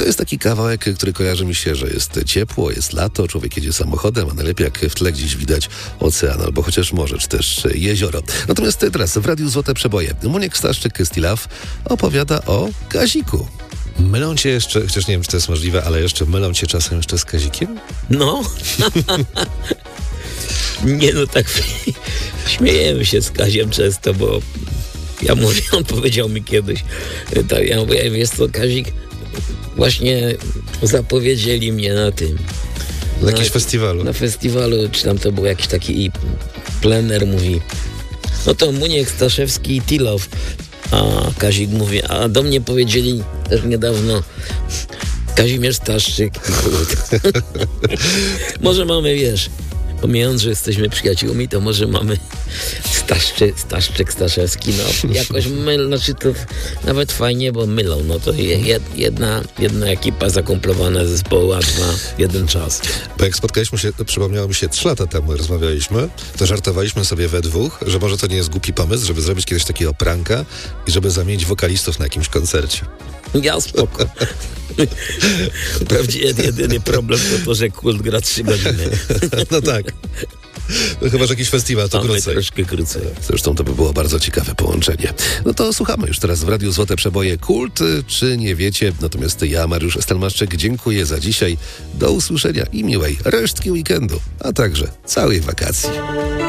to jest taki kawałek, który kojarzy mi się, że jest ciepło, jest lato, człowiek jedzie samochodem, a najlepiej jak w tle gdzieś widać ocean, albo chociaż morze, czy też jezioro. Natomiast teraz w Radiu Złote Przeboje Muniek Staszczyk, Still Love, opowiada o Kaziku. Mylą cię jeszcze, chociaż nie wiem, czy to jest możliwe, ale jeszcze mylą cię czasem jeszcze z Kazikiem? No. Nie, no tak śmiejemy się z Kaziem często, bo ja mówię, on powiedział mi kiedyś, tak, ja mówię, wiesz co, Kazik, właśnie zapowiedzieli mnie na tym. Na jakimś festiwalu. Na festiwalu, czy tam to był jakiś taki plener, mówi, no to Muniek Staszewski i Tilow. A Kazik mówi, a do mnie powiedzieli też niedawno Kazimierz Staszczyk i Kurt. Może mamy, wiesz, pomijając, że jesteśmy przyjaciółmi, to może mamy Staszczyk, Staszewski, no jakoś znaczy to nawet fajnie, bo mylą, no to jedna ekipa zakomplowana zespołu, a jeden czas. Bo jak spotkaliśmy się, to przypomniało mi się 3 lata temu, rozmawialiśmy, to żartowaliśmy sobie we dwóch, że może to nie jest głupi pomysł, żeby zrobić kiedyś takiego pranka i żeby zamienić wokalistów na jakimś koncercie. Ja spoko. Wprawdzie jedyny problem to, że Kult gra 3 godziny. No tak. No chyba, że jakiś festiwal to krócej. Troszkę krócej. Zresztą to by było bardzo ciekawe połączenie. No to słuchamy już teraz w Radiu Złote Przeboje Kult, czy nie wiecie? Natomiast ja, Mariusz Stelmaszczyk, dziękuję za dzisiaj. Do usłyszenia i miłej resztki weekendu, a także całej wakacji.